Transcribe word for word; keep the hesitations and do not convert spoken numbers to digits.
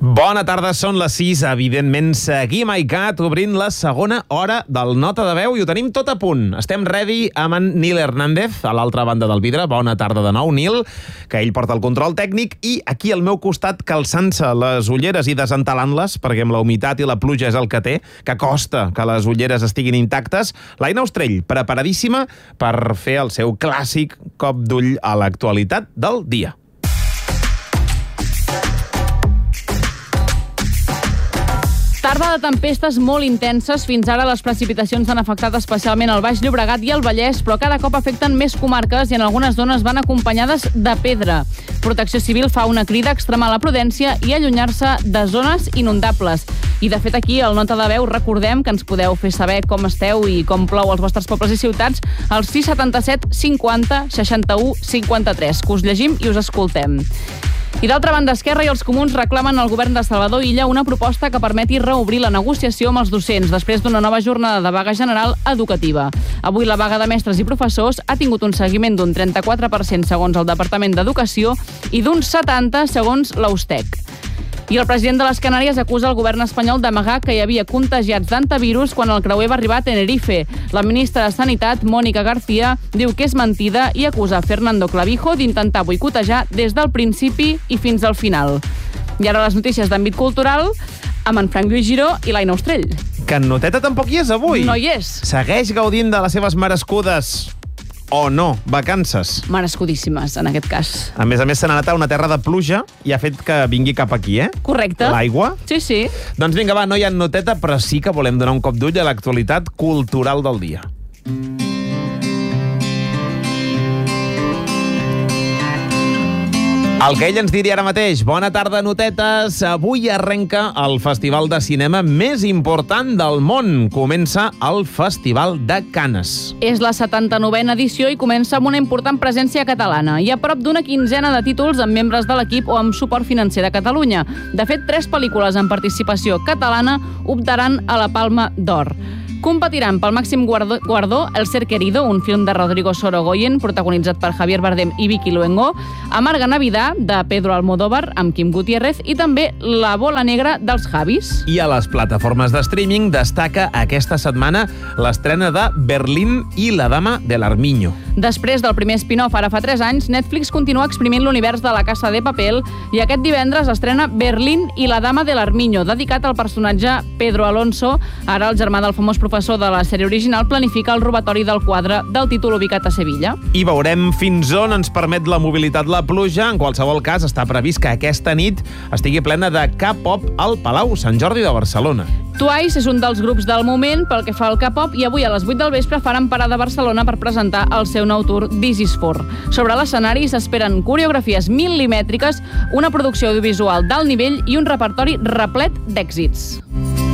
Bona tarda, són les sis. Evidentment, seguim a ICAT obrint la segona hora del Nota de Veu i ho tenim tot a punt. Estem ready amb en Nil Hernández, a l'altra banda del vidre. Bona tarda de nou, Nil, que ell porta el control tècnic, i aquí al meu costat, calçant-se les ulleres i desentelant-les, perquè amb la humitat i la pluja és el que té, que costa que les ulleres estiguin intactes, l'Aina Ostrell, preparadíssima per fer el seu clàssic cop d'ull a l'actualitat del dia. Tarda de tempestes molt intenses. Fins ara les precipitacions han afectat especialment el Baix Llobregat i el Vallès, però cada cop afecten més comarques i en algunes zones van acompanyades de pedra. Protecció Civil fa una crida a extremar la prudència i allunyar-se de zones inundables. I de fet aquí, al Nota de Veu, recordem que ens podeu fer saber com esteu i com plou als vostres pobles i ciutats al sis setanta-set cinquanta seixanta-u cinquanta-tres, que us llegim i us escoltem. I d'altra banda, Esquerra i els Comuns reclamen al govern de Salvador Illa una proposta que permeti reobrir la negociació amb els docents després d'una nova jornada de vaga general educativa. Avui la vaga de mestres i professors ha tingut un seguiment d'un trenta-quatre per cent segons el Departament d'Educació i d'un setanta per cent segons l'Austec. I el president de les Canàries acusa el govern espanyol d'amagar que hi havia contagiats d'antivirus quan el creuer va arribar a Tenerife. La ministra de Sanitat, Mónica García, diu que és mentida i acusa Fernando Clavijo d'intentar boicotejar des del principi i fins al final. I ara les notícies d'àmbit cultural amb en Frank Lluís Giró i l'Aina Ostrell. Que en Noteta tampoc hi és avui. No hi és. Segueix gaudint de les seves merescudes, o no, vacances. Merescudíssimes, en aquest cas. A més a més, se n'ha anat a una terra de pluja i ha fet que vingui cap aquí, eh? Correcte. L'aigua. Sí, sí. Doncs vinga, va, no hi ha Noteta, però sí que volem donar un cop d'ull a l'actualitat cultural del dia. El que ell ens diria ara mateix. Bona tarda, Notetes. Avui arrenca el festival de cinema més important del món. Comença el Festival de Canes. És la setanta-novena edició i comença amb una important presència catalana. Hi ha prop d'una quinzena de títols amb membres de l'equip o amb suport financer de Catalunya. De fet, tres pel·lícules amb participació catalana optaran a la Palma d'Or. Competiran pel màxim guardó, guardó El ser querido, un film de Rodrigo Sorogoyen, protagonitzat per Javier Bardem i Vicky Luengo, Amarga Navidad, de Pedro Almodóvar, amb Quim Gutiérrez, i també La bola negra dels Javis. I a les plataformes de streaming destaca aquesta setmana l'estrena de Berlín i la dama de l'Armiño. Després del primer spin-off ara fa tres anys, Netflix continua exprimint l'univers de La Casa de Papel i aquest divendres estrena Berlín i la dama de l'Armiño, dedicat al personatge Pedro Alonso. Ara el germà del famós professor de la sèrie original planifica el robatori del quadre del títol ubicat a Sevilla. I veurem fins on ens permet la mobilitat la pluja. En qualsevol cas, està previst que aquesta nit estigui plena de K-pop al Palau Sant Jordi de Barcelona. Twice és un dels grups del moment pel que fa al K-pop i avui a les vuit del vespre faran parada a Barcelona per presentar el seu nou tour This is For. Sobre l'escenari s'esperen coreografies mil·limètriques, una producció audiovisual d'alt nivell i un repertori replet d'èxits.